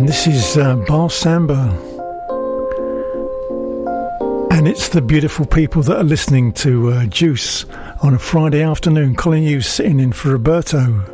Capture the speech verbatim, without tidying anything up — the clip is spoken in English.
And this is uh, Bar Samba. And it's the beautiful people that are listening to uh, Juice on a Friday afternoon. Colin Hughes sitting in for Roberto.